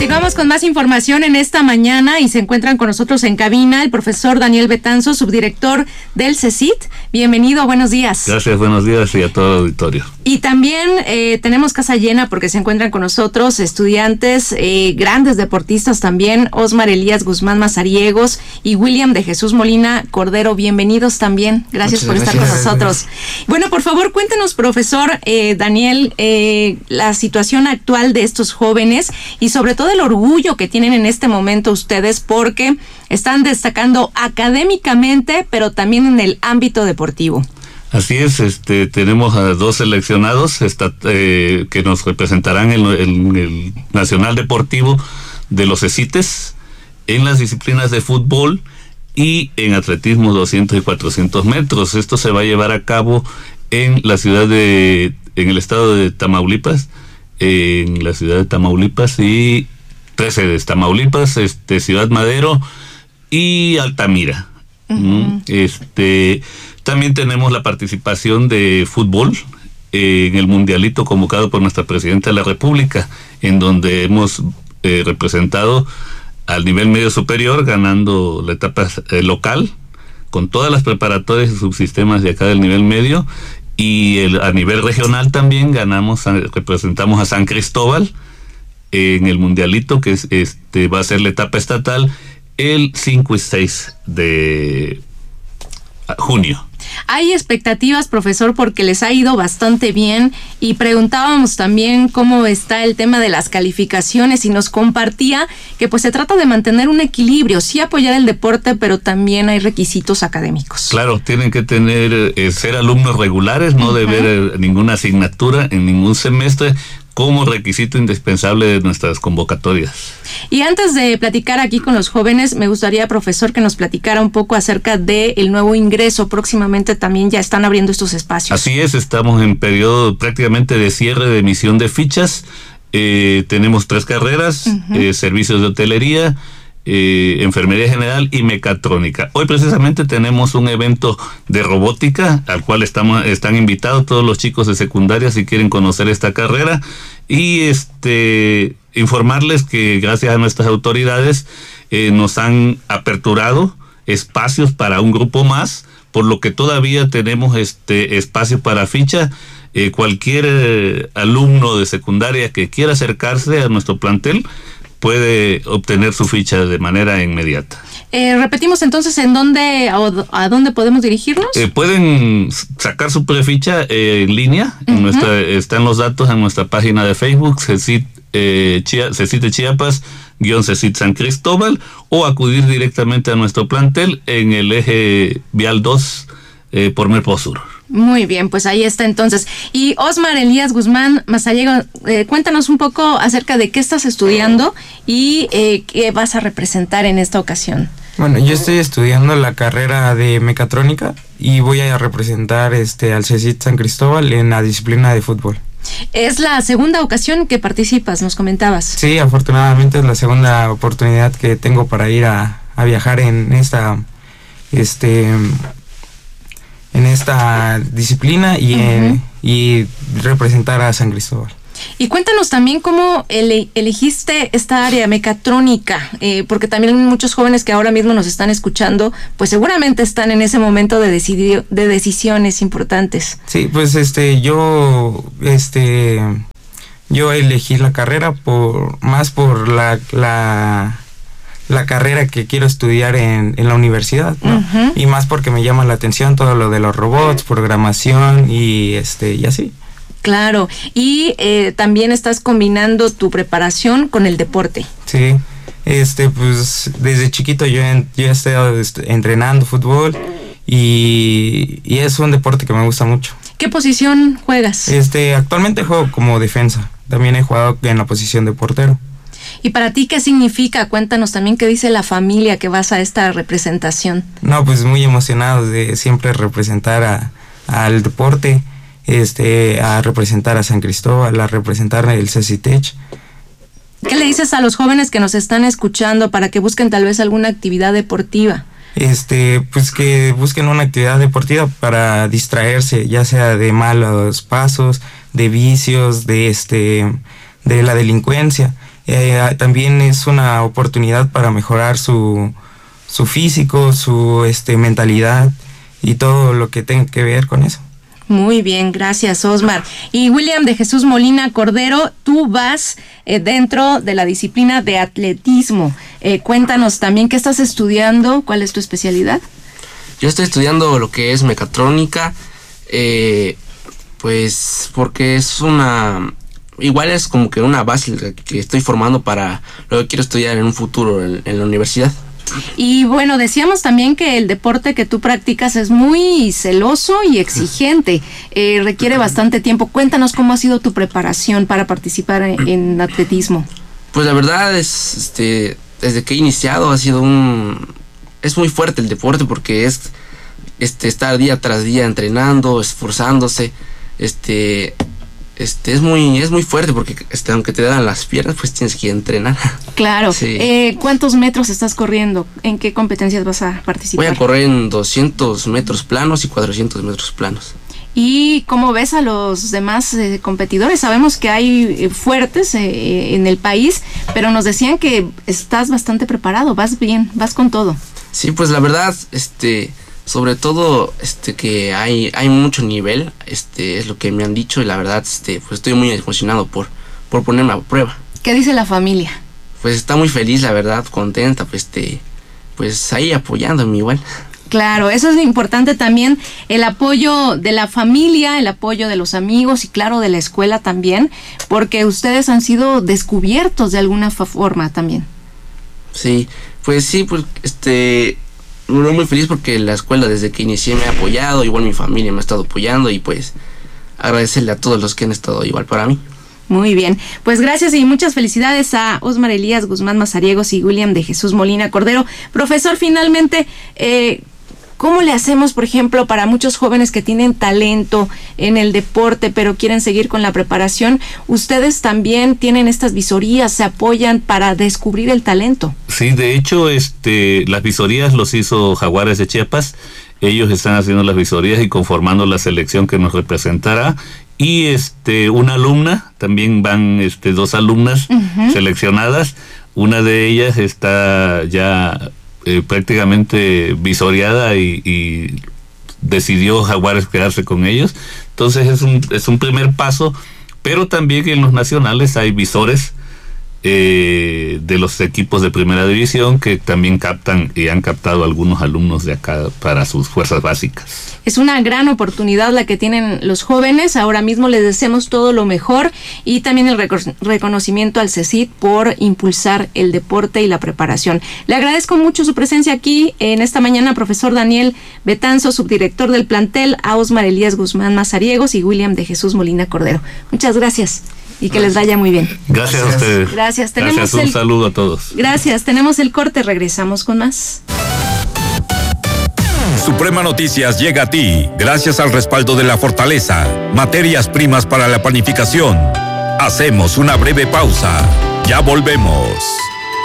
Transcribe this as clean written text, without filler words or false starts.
Continuamos con más información en esta mañana y se encuentran con nosotros en cabina el profesor Daniel Betanzo, subdirector del CECIT. Bienvenido, buenos días. Gracias, buenos días y a todo el auditorio. Y también tenemos casa llena porque se encuentran con nosotros estudiantes, grandes deportistas también, Osmar Elías Guzmán Mazariegos y William de Jesús Molina Cordero. Bienvenidos también. Gracias por estar con nosotros. Bueno, por favor, cuéntenos, profesor Daniel, la situación actual de estos jóvenes y sobre todo el orgullo que tienen en este momento ustedes porque están destacando académicamente, pero también en el ámbito deportivo. Así es, tenemos a 2 seleccionados que nos representarán en el Nacional Deportivo de los CECITES en las disciplinas de fútbol y en atletismo 200 y 400 metros. Esto se va a llevar a cabo en el estado de Tamaulipas, en la ciudad de Tamaulipas y 3 sedes, Tamaulipas, Ciudad Madero y Altamira. Uh-huh. También tenemos la participación de fútbol en el mundialito convocado por nuestra presidenta de la República, en donde hemos representado al nivel medio superior, ganando la etapa local, con todas las preparatorias y subsistemas de acá del nivel medio, y a nivel regional también representamos a San Cristóbal en el mundialito, que va a ser la etapa estatal el 5 y 6 de junio. Hay expectativas, profesor, porque les ha ido bastante bien y preguntábamos también cómo está el tema de las calificaciones y nos compartía que pues se trata de mantener un equilibrio, sí apoyar el deporte, pero también hay requisitos académicos. Claro, tienen que ser alumnos regulares, no deber ninguna asignatura en ningún semestre, como requisito indispensable de nuestras convocatorias. Y antes de platicar aquí con los jóvenes, me gustaría, profesor, que nos platicara un poco acerca del nuevo ingreso. Próximamente también ya están abriendo estos espacios. Así es, estamos en periodo prácticamente de cierre de emisión de fichas. Tenemos 3 carreras, servicios de hotelería, enfermería general y mecatrónica. Hoy precisamente tenemos un evento de robótica al cual están invitados todos los chicos de secundaria si quieren conocer esta carrera y informarles que gracias a nuestras autoridades nos han aperturado espacios para un grupo más, por lo que todavía tenemos espacio para ficha. Cualquier alumno de secundaria que quiera acercarse a nuestro plantel puede obtener su ficha de manera inmediata. Repetimos entonces a dónde podemos dirigirnos. Pueden sacar su preficha en línea. Están los datos en nuestra página de Facebook, CECIT de Chiapas, /CECIT San Cristóbal, o acudir directamente a nuestro plantel en el eje vial 2 por Merpo Sur. Muy bien, pues ahí está entonces. Y Osmar Elías Guzmán Mazariegos, cuéntanos un poco acerca de qué estás estudiando y qué vas a representar en esta ocasión. Bueno, yo estoy estudiando la carrera de mecatrónica y voy a representar al CECIT San Cristóbal en la disciplina de fútbol. Es la segunda ocasión que participas, nos comentabas. Sí, afortunadamente es la segunda oportunidad que tengo para ir a viajar en esta disciplina y representar a San Cristóbal. Y cuéntanos también cómo elegiste esta área mecatrónica, porque también muchos jóvenes que ahora mismo nos están escuchando, pues seguramente están en ese momento de decisiones importantes. Sí, pues yo elegí la carrera por la carrera que quiero estudiar en la universidad, ¿no? Y más porque me llama la atención todo lo de los robots, programación y así. Claro, y también estás combinando tu preparación con el deporte. Sí, pues desde chiquito yo he estado entrenando fútbol y es un deporte que me gusta mucho. ¿Qué posición juegas? Actualmente juego como defensa, también he jugado en la posición de portero. ¿Y para ti qué significa? Cuéntanos también qué dice la familia que vas a esta representación. No, pues muy emocionado de siempre representar al deporte, a representar a San Cristóbal, a representar el CECITECH. ¿Qué le dices a los jóvenes que nos están escuchando para que busquen tal vez alguna actividad deportiva? Pues que busquen una actividad deportiva para distraerse, ya sea de malos pasos, de vicios, de la delincuencia. también es una oportunidad para mejorar su físico, su mentalidad y todo lo que tenga que ver con eso. Muy bien, gracias, Osmar. Y William de Jesús Molina Cordero, tú vas dentro de la disciplina de atletismo. Cuéntanos también qué estás estudiando, cuál es tu especialidad. Yo estoy estudiando lo que es mecatrónica, pues porque igual es como que una base que estoy formando para lo que quiero estudiar en un futuro en la universidad. Y bueno, decíamos también que el deporte que tú practicas es muy celoso y exigente, requiere bastante tiempo. Cuéntanos cómo ha sido tu preparación para participar en atletismo. Pues la verdad es, desde que he iniciado es muy fuerte el deporte porque es estar día tras día entrenando, esforzándose, es muy fuerte porque aunque te dan las piernas, pues tienes que entrenar. Claro. Sí. ¿Cuántos metros estás corriendo? ¿En qué competencias vas a participar? Voy a correr en 200 metros planos y 400 metros planos. ¿Y cómo ves a los demás competidores? Sabemos que hay fuertes en el país, pero nos decían que estás bastante preparado, vas bien, vas con todo. Sí, pues la verdad, sobre todo que hay mucho nivel, es lo que me han dicho y la verdad pues estoy muy emocionado por ponerme a prueba. ¿Qué dice la familia? Pues está muy feliz, la verdad, contenta, pues ahí apoyándome igual. Claro, eso es importante también, el apoyo de la familia, el apoyo de los amigos y claro de la escuela también, porque ustedes han sido descubiertos de alguna forma también. Sí, pues muy feliz porque la escuela desde que inicié me ha apoyado, igual mi familia me ha estado apoyando y pues agradecerle a todos los que han estado igual para mí. Muy bien, pues gracias y muchas felicidades a Osmar Elías Guzmán Mazariegos y William de Jesús Molina Cordero. Profesor, finalmente, ¿cómo le hacemos, por ejemplo, para muchos jóvenes que tienen talento en el deporte, pero quieren seguir con la preparación? Ustedes también tienen estas visorías, se apoyan para descubrir el talento. Sí, de hecho, las visorías los hizo Jaguares de Chiapas. Ellos están haciendo las visorías y conformando la selección que nos representará. Y una alumna, también van 2 alumnas seleccionadas. Una de ellas está ya prácticamente visoreada y decidió Jaguares quedarse con ellos. Entonces es un primer paso, pero también en los nacionales hay visores de los equipos de primera división que también captan y han captado algunos alumnos de acá para sus fuerzas básicas. Es una gran oportunidad la que tienen los jóvenes. Ahora mismo les deseamos todo lo mejor y también el reconocimiento al CECIT por impulsar el deporte y la preparación. Le agradezco mucho su presencia aquí en esta mañana, profesor Daniel Betanzo, subdirector del plantel, a Osmar Elías Guzmán Mazariegos y William de Jesús Molina Cordero. Muchas gracias y que les vaya muy bien. Gracias a ustedes. Gracias. Un saludo a todos. Gracias. Tenemos el corte, regresamos con más. Suprema Noticias llega a ti gracias al respaldo de La Fortaleza, materias primas para la panificación. Hacemos una breve pausa. Ya volvemos.